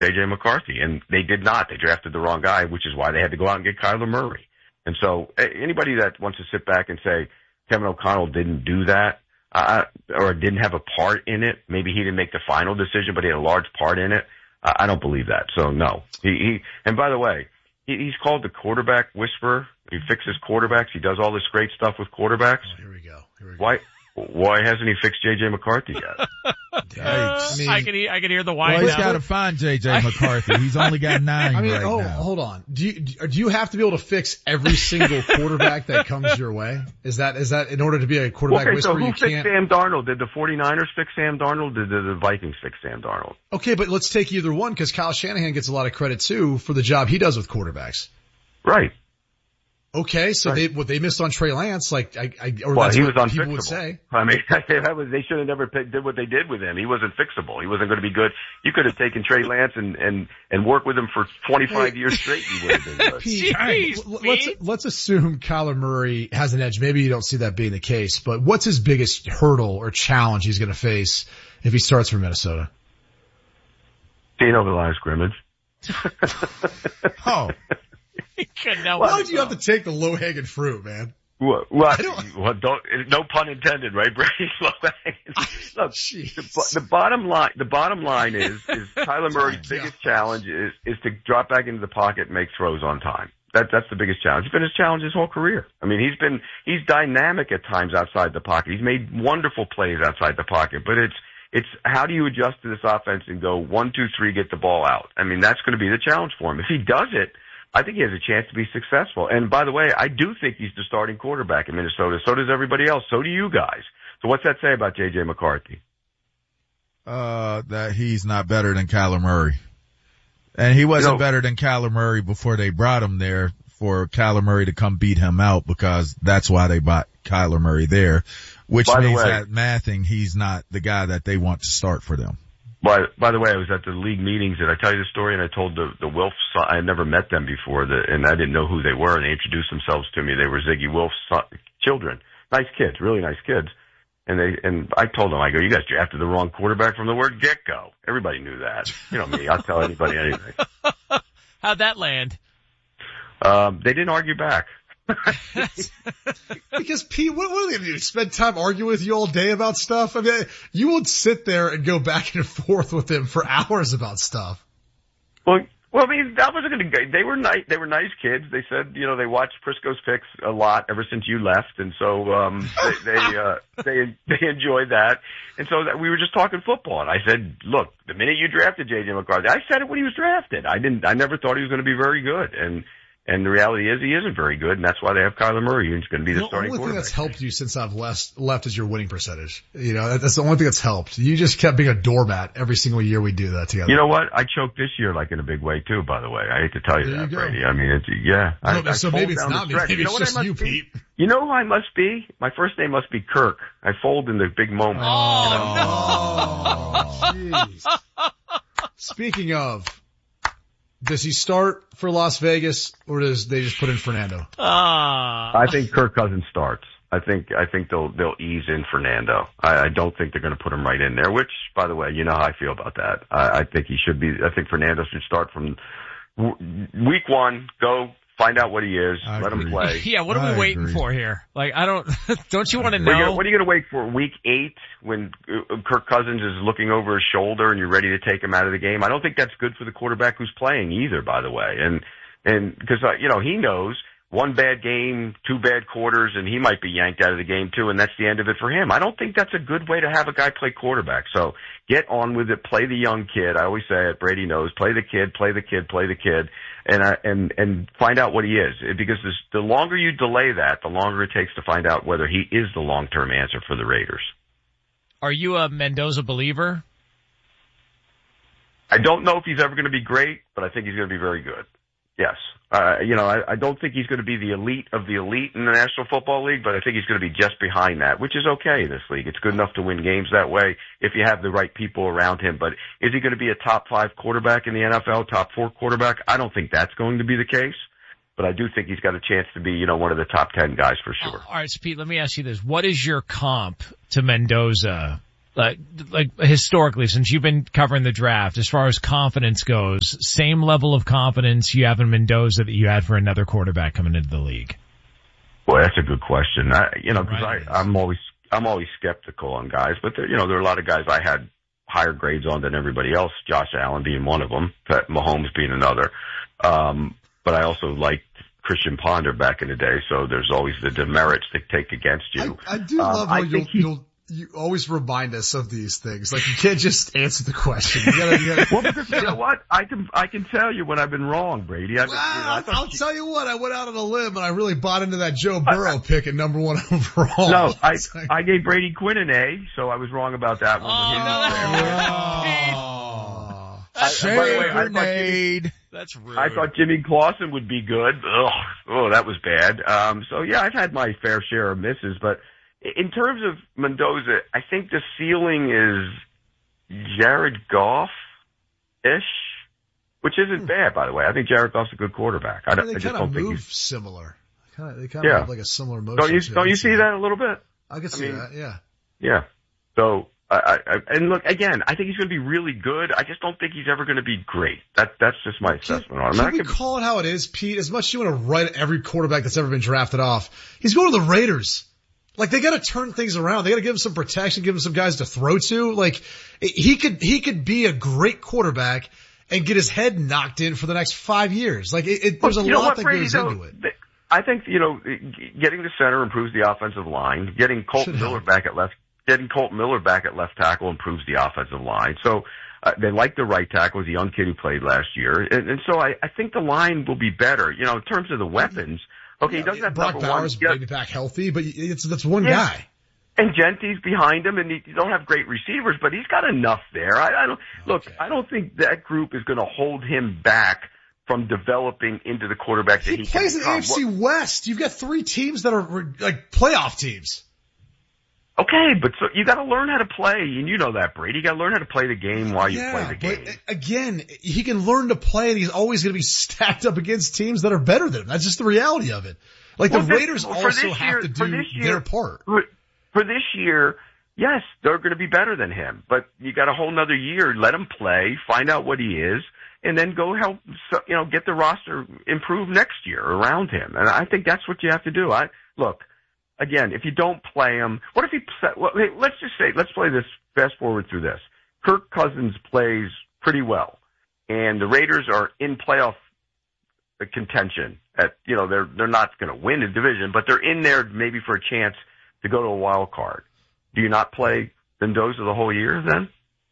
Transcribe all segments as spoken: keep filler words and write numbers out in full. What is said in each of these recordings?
J J McCarthy, and they did not. They drafted the wrong guy, which is why they had to go out and get Kyler Murray. And so anybody that wants to sit back and say Kevin O'Connell didn't do that uh, or didn't have a part in it, maybe he didn't make the final decision, but he had a large part in it, uh, I don't believe that. So, no. He, he And by the way, he, he's called the quarterback whisperer. He fixes quarterbacks. He does all this great stuff with quarterbacks. Oh, here we go. Here we go. Why? Why hasn't he fixed J J McCarthy yet? Uh, I, mean, I can hear, I can hear the whine well, he's now. got to find J J McCarthy. He's only got nine I mean, right oh, now. hold on. Do you do you have to be able to fix every single quarterback that comes your way? Is that is that in order to be a quarterback okay, whisperer? so who you fixed can't... Sam Darnold? Did the 49ers fix Sam Darnold? Did the, the Vikings fix Sam Darnold? Okay, but let's take either one because Kyle Shanahan gets a lot of credit too for the job he does with quarterbacks. Right. Okay, so right. they what they missed on Trey Lance, like I, I or well, that's he what was people unfixable. would say. I mean, that was, they should have never picked, did what they did with him. He wasn't fixable. He wasn't going to be good. You could have taken Trey Lance and and and worked with him for twenty-five years straight. He would have been good. Pete, Jeez, let's Pete. let's assume Kyler Murray has an edge. Maybe you don't see that being the case, but what's his biggest hurdle or challenge he's going to face if he starts for Minnesota? Seeing over the line of scrimmage. Oh. Now, Why do you have to take the low hanging fruit, man? What? what don't, well, don't, no pun intended, right, Brady? Look, the, the bottom line, the bottom line is, is Kyler Murray's biggest challenge is, is to drop back into the pocket and make throws on time. That, that's the biggest challenge. It's been his challenge his whole career. I mean, he's been, he's dynamic at times outside the pocket. He's made wonderful plays outside the pocket, but it's, it's how do you adjust to this offense and go one, two, three, get the ball out? I mean, that's going to be the challenge for him. If he does it, I think he has a chance to be successful. And by the way, I do think he's the starting quarterback in Minnesota. So does everybody else. So do you guys. So what's that say about J J McCarthy? Uh, that he's not better than Kyler Murray. And he wasn't you know, better than Kyler Murray before they brought him there for Kyler Murray to come beat him out, because that's why they brought Kyler Murray there, which means way, that mathing, he's not the guy that they want to start for them. By, by the way, I was at the league meetings. Did I tell you the story? And I told the, the Wilfs, I had never met them before, the, and I didn't know who they were, and they introduced themselves to me. They were Ziggy Wilf's son, children. Nice kids, really nice kids. And they, and I told them, I go, you guys drafted the wrong quarterback from the word get-go. Everybody knew that. You know me, I'll tell anybody anything. How'd that land? Um, they didn't argue back. Because Pete, what, what are they going to do? Spend time arguing with you all day about stuff? I mean, you would sit there and go back and forth with them for hours about stuff. Well, well, I mean, that wasn't going to. They were nice. They were nice kids. They said, you know, they watched Prisco's Picks a lot ever since you left, and so um, they they, uh, they they enjoyed that. And so that we were just talking football. And I said, look, the minute you drafted J J McCarthy, I said it when he was drafted. I didn't. I never thought he was going to be very good. And And the reality is he isn't very good, and that's why they have Kyler Murray. He's going to be the, the starting quarterback. The only thing that's helped you since I've left, left is your winning percentage. You know, that's the only thing that's helped. You just kept being a doormat every single year we do that together. You know what? I choked this year like in a big way too, by the way. I hate to tell you there that, you Brady. I mean, it's, yeah. No, I, so I maybe it's down not me. Maybe Maybe you know it's just you, be? Pete. You know who I must be? My first name must be Kirk. I fold in the big moment. Oh, you know? no. Jeez. Speaking of, does he start for Las Vegas, or does they just put in Fernando? Ah. I think Kirk Cousins starts. I think I think they'll they'll ease in Fernando. I, I don't think they're going to put him right in there. Which, by the way, you know how I feel about that. I, I think he should be. I think Fernando should start from w- week one. Go find out what he is. I let agree. him play. Yeah, what are I we waiting agree. for here? Like, I don't, don't you want to What are you know? gonna- What are you going to wait for? Week eight when uh, Kirk Cousins is looking over his shoulder and you're ready to take him out of the game? I don't think that's good for the quarterback who's playing either, by the way. And, and because, uh, you know, he knows one bad game, two bad quarters, and he might be yanked out of the game too, and that's the end of it for him. I don't think that's a good way to have a guy play quarterback. So get on with it. Play the young kid. I always say it. Brady knows. Play the kid, play the kid, play the kid, and uh, and and find out what he is. Because this, the longer you delay that, the longer it takes to find out whether he is the long-term answer for the Raiders. Are you a Mendoza believer? I don't know if he's ever going to be great, but I think he's going to be very good. Yes. Uh, you know, I, I don't think he's going to be the elite of the elite in the National Football League, but I think he's going to be just behind that, which is okay in this league. It's good enough to win games that way if you have the right people around him. But is he going to be a top five quarterback in the N F L, top four quarterback? I don't think that's going to be the case, but I do think he's got a chance to be, you know, one of the top ten guys for sure. All right, so Pete, let me ask you this. What is your comp to Mendoza Like, like historically, since you've been covering the draft, as far as confidence goes, same level of confidence you have in Mendoza that you had for another quarterback coming into the league? Boy, that's a good question. I, you know, because Right. I I'm always I'm always skeptical on guys, but there, you know, there are a lot of guys I had higher grades on than everybody else. Josh Allen being one of them, Pat Mahomes being another. Um, but I also liked Christian Ponder back in the day, so there's always the demerits to take how you. I, I do um, love how I you'll, think he, you'll you always remind us of these things. Like you can't just answer the question. You gotta, you gotta, well, because you know what? I can I can tell you when I've been wrong, Brady. I, well, you know, I I'll she, tell you what. I went out on a limb and I really bought into that Joe Burrow pick at number one overall. No, I like, I gave Brady Quinn an A, so I was wrong about that one. Oh, when he no, was there. that's- oh. That's I- by the way, I thought grenade. That's rude. I thought Jimmy Clausen would be good. Ugh, oh, that was bad. Um, so yeah, I've had my fair share of misses, but in terms of Mendoza, I think the ceiling is Jared Goff-ish, which isn't bad, by the way. I think Jared Goff's a good quarterback. I, I don't, mean, I they just kind of don't move think he's. similar. Kinda, they kind of Yeah. have like a similar motion. Don't you too. don't you I see that a little bit? I can see mean, that. Yeah. Yeah. So. I, I, and look, again, I think he's going to be really good. I just don't think he's ever going to be great. That, that's just my Can, assessment on him. can I we could, call it how it is, Pete? As much as you want to write every quarterback that's ever been drafted off, he's going to the Raiders. Like they got to turn things around. They got to give him some protection, give him some guys to throw to. Like he could, he could be a great quarterback and get his head knocked in for the next five years. Like it, it, there's a you know lot what, that Brady, goes though, into it. I think, you know, getting the center improves the offensive line. Getting Colton Should Miller help. back at left, getting Colton Miller back at left tackle improves the offensive line. So, uh, they like the right tackle, was a young kid who played last year. And, and so I, I think the line will be better. You know, in terms of the weapons, okay, he doesn't have Brock number Bowers one. maybe back healthy, but it's, that's one Yeah. guy. And Genty's behind him, and he, you don't have great receivers, but he's got enough there. I, I don't look. Okay. I don't think that group is going to hold him back from developing into the quarterback that He he, plays can in become. A F C West. You've got three teams that are like playoff teams. Okay, but so you got to learn how to play, and you know that, Brady. You got to learn how to play the game while you yeah, play the game. but again, he can learn to play, and he's always going to be stacked up against teams that are better than him. That's just the reality of it. Like Well, the this- Raiders for also this have year- to for do this year- their part. For, for this year, yes, they're going to be better than him, but you got a whole nother year. Let him play, find out what he is, and then go help, you know, get the roster improve next year around him. And I think that's what you have to do. I look. Again, if you don't play him, what if he, well, hey, let's just say, let's play this, fast forward through this. Kirk Cousins plays pretty well, and the Raiders are in playoff contention at, you know, they're, they're not going to win the division, but they're in there maybe for a chance to go to a wild card. Do you not play Mendoza the whole year then?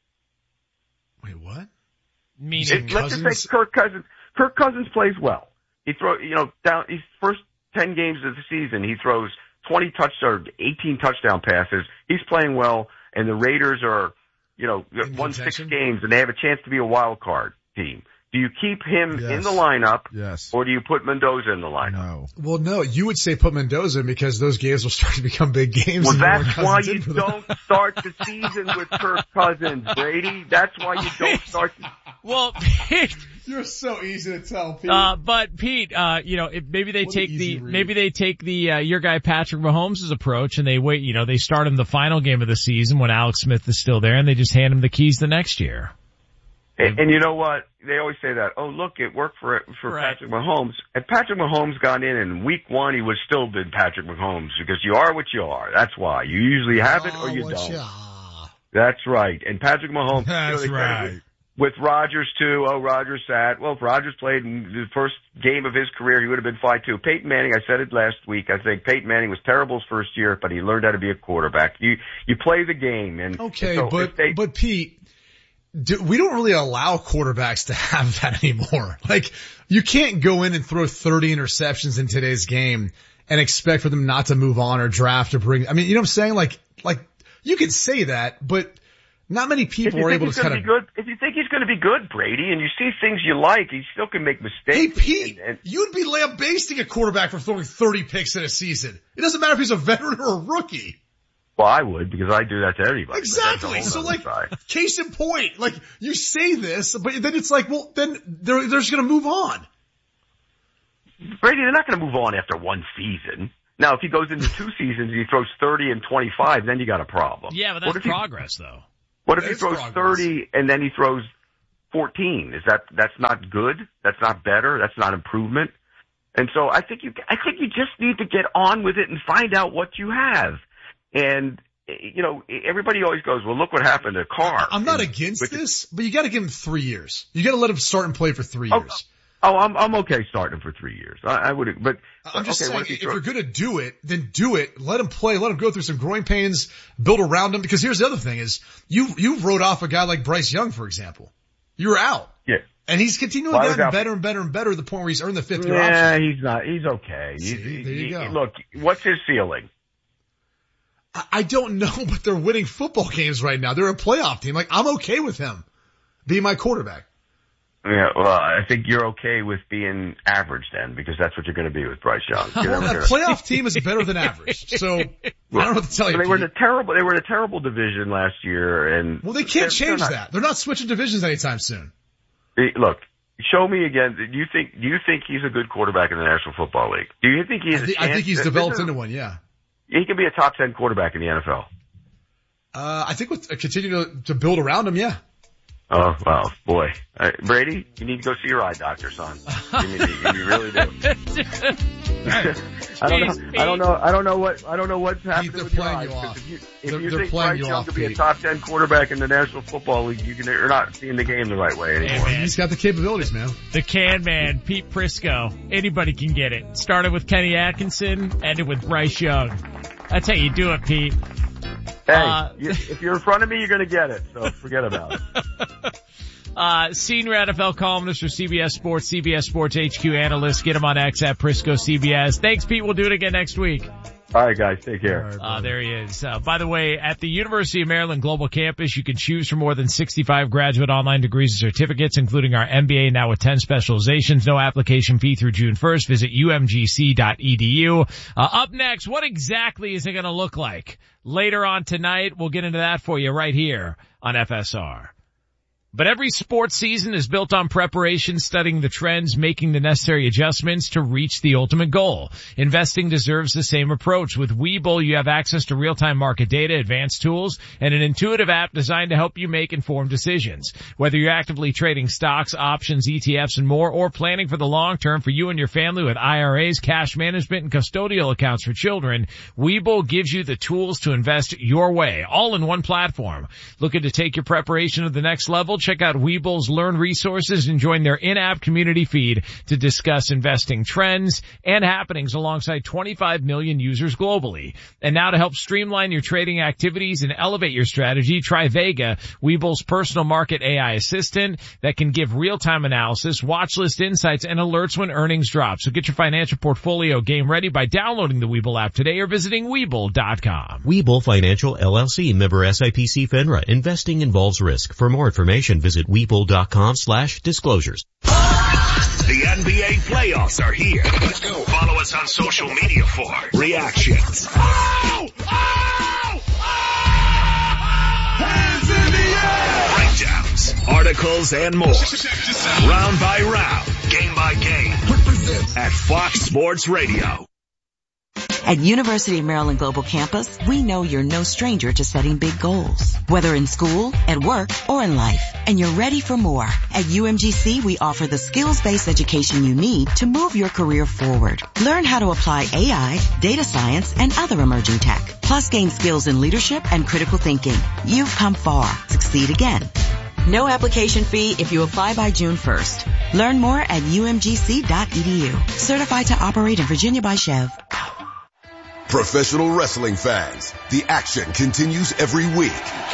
Wait, what? Meaning, It, let's just Cousins- say Kirk Cousins, Kirk Cousins plays well. He throw, you know, down, his first ten games of the season, he throws twenty touchdowns, eighteen touchdown passes. He's playing well, and the Raiders are, you know, In won six contention? games, and they have a chance to be a wild card team. Do you keep him Yes. in the lineup, Yes. or do you put Mendoza in the lineup? No. Well, no, you would say put Mendoza in because those games will start to become big games. Well, and you want that's Cousins why in you for them. don't start the season with Kirk Cousins, Brady. That's why you don't start. The- well, Pete, You're so easy to tell, Pete. uh, but Pete, uh, you know, if maybe they What an take easy the, read. maybe they take the, uh, your guy Patrick Mahomes' approach and they wait, you know, they start him the final game of the season when Alex Smith is still there and they just hand him the keys the next year. And, and you know what? They always say that. Oh, look, it worked for for Right. Patrick Mahomes. And Patrick Mahomes got in in week one. He was still been Patrick Mahomes because you are what you are. That's why you usually have it or you Oh, don't. yeah. That's right. And Patrick Mahomes. you know, That's they credit right. With, with Rodgers too. Oh, Rodgers sat. Well, if Rodgers played in the first game of his career, he would have been fine too. Peyton Manning. I said it last week. I think Peyton Manning was terrible his first year, but he learned how to be a quarterback. You you play the game. And Okay, and so but if they, but Pete, do, we don't really allow quarterbacks to have that anymore. Like you can't go in and throw thirty interceptions in today's game and expect for them not to move on or draft or bring. I mean, you know what I'm saying? Like like you could say that, but not many If people you are think able he's to going kind to of. be good, if you think he's going to be good, Brady, and you see things you like, he still can make Hey mistakes. Pete, and, and, you'd be lambasting a quarterback for throwing thirty picks in a season. It doesn't matter if he's a veteran or a rookie. well, I would because I do that to everybody. but that's a Exactly. whole So nother like, side. case in point, like you say this, but then it's like, well, then they're, they're just going to move on. Brady, they're not going to move on after one season. Now, if he goes into two seasons and he throws thirty and twenty-five, then you got a problem. Yeah, but that's progress, he, though. What if he It's throws progress. thirty and then he throws fourteen? Is that that's not good? That's not better? That's not improvement? And so I think you I think you just need to get on with it and find out what you have. And you know, everybody always goes, "Well, look what happened to Carr." I'm not and, against this, but you got to give him three years. You got to let him start and play for three oh, years. Oh, I'm I'm okay starting him for three years. I, I would, but I'm just okay, saying, if, if throws, you're going to do it, then do it. Let him play. Let him go through some growing pains. Build around him. Because here's the other thing: is you you wrote off a guy like Bryce Young, for example. You were out. Yeah. And he's continually well, getting better and better and better to the point where he's earned the fifth year yeah, option. Yeah, he's not. He's okay. See, he's, there you he, go. Look, what's his ceiling? I, I don't know, but they're winning football games right now. They're a playoff team. Like, I'm okay with him being my quarterback. Yeah, well, I think you're okay with being average then, because that's what you're going to be with Bryce Young. Well, a playoff team is better than average, so I don't know what to tell you. They were in Pete. a terrible. They were in a terrible division last year, and Well, they can't they're, change they're not, that. They're not switching divisions anytime soon. Look, show me again. Do you think? Do you think he's a good quarterback in the National Football League? Do you think he has I, th- a chance? I think he's that, developed into one. Yeah. He can be a top ten quarterback in the N F L. Uh, I think with uh, continue to, to build around him. Yeah. Oh, wow, boy. Uh, Brady, you need to go see your eye doctor, son. You, need to, you really do. I don't know. I don't know. I don't know what. I don't know what's happening they're with your playing eyes. you off. If you, if They're- you they're think playing Bryce you Young off, could be a Pete. top ten quarterback in the National Football League, you can, you're not seeing the game the right way anymore. Hey, man. He's got the capabilities, man. The can man, Pete Prisco. Anybody can get it. Started with Kenny Atkinson, ended with Bryce Young. That's how you do it, Pete. Hey, Uh, you, if you're in front of me, you're going to get it. So forget about it. Uh, senior N F L columnist for C B S Sports, C B S Sports H Q analyst. Get him on X at Prisco C B S. Thanks, Pete. We'll do it again next week. All right, guys. Take care. Uh, there he is. Uh, by the way, at the University of Maryland Global Campus, you can choose from more than sixty-five graduate online degrees and certificates, including our M B A now with ten specializations. No application fee through June first. Visit U M G C dot E D U. Uh, up next, what exactly is it going to look like? Later on tonight, we'll get into that for you right here on F S R. But every sports season is built on preparation, studying the trends, making the necessary adjustments to reach the ultimate goal. Investing deserves the same approach. With Webull, you have access to real-time market data, advanced tools, and an intuitive app designed to help you make informed decisions. Whether you're actively trading stocks, options, E T Fs, and more, or planning for the long term for you and your family with I R As, cash management, and custodial accounts for children, Webull gives you the tools to invest your way, all in one platform. Looking to take your preparation to the next level? Check out Webull's Learn resources and join their in-app community feed to discuss investing trends and happenings alongside twenty-five million users globally. And now to help streamline your trading activities and elevate your strategy, try Vega, Webull's personal market A I assistant that can give real-time analysis, watch list insights, and alerts when earnings drop. So get your financial portfolio game ready by downloading the Webull app today or visiting Webull dot com. Webull Financial L L C, member S I P C FINRA. Investing involves risk. For more information, visit Webull dot com slash disclosures. The N B A playoffs are here. Let's go. Follow us on social media for reactions. Oh! Oh! Oh! Hands in the air! Breakdowns, articles, and more. Round by round, game by game. At Fox Sports Radio. At University of Maryland Global Campus, we know you're no stranger to setting big goals, whether in school, at work, or in life. And you're ready for more. At U M G C, we offer the skills-based education you need to move your career forward. Learn how to apply A I, data science, and other emerging tech. Plus gain skills in leadership and critical thinking. You've come far. Succeed again. No application fee if you apply by June first. Learn more at U M G C dot E D U. Certified to operate in Virginia by Chev. Professional wrestling fans, the action continues every week.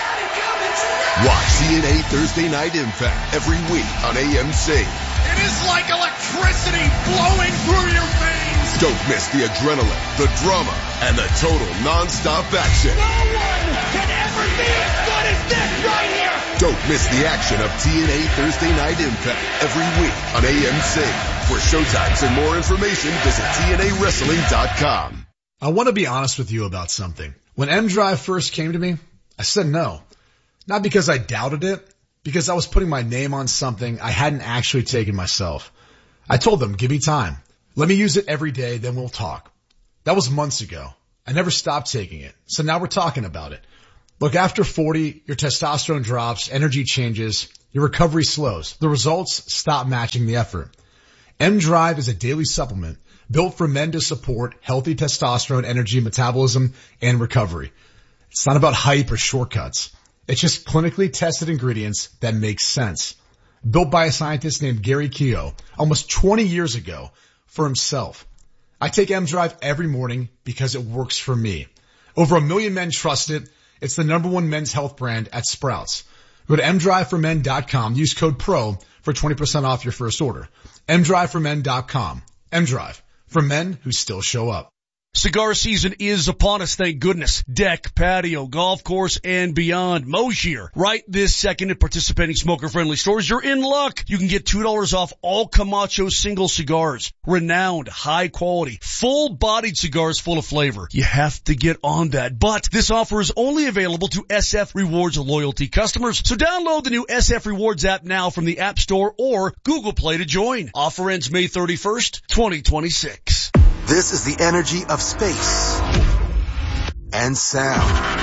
Watch T N A Thursday Night Impact every week on A M C. It is like electricity flowing through your veins. Don't miss the adrenaline, the drama, and the total non-stop action. No one can ever be as good as this right here. Don't miss the action of T N A Thursday Night Impact every week on A M C. For showtimes and more information, visit T N A wrestling dot com. I want to be honest with you about something. When M Drive first came to me, I said no. Not because I doubted it, because I was putting my name on something I hadn't actually taken myself. I told them, give me time. Let me use it every day, then we'll talk. That was months ago. I never stopped taking it. So now we're talking about it. Look, after forty, your testosterone drops, energy changes, your recovery slows. The results stop matching the effort. M-Drive is a daily supplement built for men to support healthy testosterone, energy, metabolism, and recovery. It's not about hype or shortcuts. It's just clinically tested ingredients that make sense. Built by a scientist named Gary Keogh almost twenty years ago for himself. I take M-Drive every morning because it works for me. Over a million men trust it. It's the number one men's health brand at Sprouts. Go to m drive for men dot com. Use code PRO for twenty percent off your first order. m drive for men dot com. M-Drive, for men who still show up. Cigar season is upon us, thank goodness. Deck, patio, golf course, and beyond. Mosier. Right this second at participating smoker-friendly stores, you're in luck. You can get two dollars off all Camacho single cigars. Renowned, high-quality, full-bodied cigars full of flavor. You have to get on that. But this offer is only available to S F Rewards loyalty customers. So download the new S F Rewards app now from the App Store or Google Play to join. Offer ends May thirty-first, twenty twenty-six. This is the energy of space and sound.